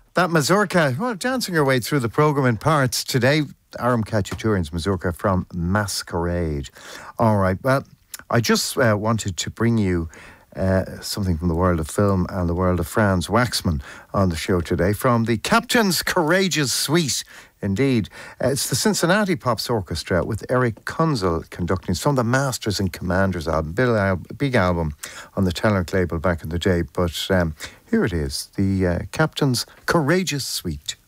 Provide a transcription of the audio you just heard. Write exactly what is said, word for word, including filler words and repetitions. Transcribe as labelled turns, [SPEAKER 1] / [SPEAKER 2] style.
[SPEAKER 1] That mazurka, well, dancing her way through the programme in parts today. Aram Khachaturian's mazurka from Masquerade. All right, well, I just uh, wanted to bring you uh, something from the world of film and the world of Franz Waxman on the show today from the Captain's Courageous Suite. Indeed. Uh, it's the Cincinnati Pops Orchestra with Eric Kunzel conducting. It's from the Masters and Commanders album, big, al- big album on the Telenork label back in the day. But um, here it is, the uh, Captain's Courageous Suite.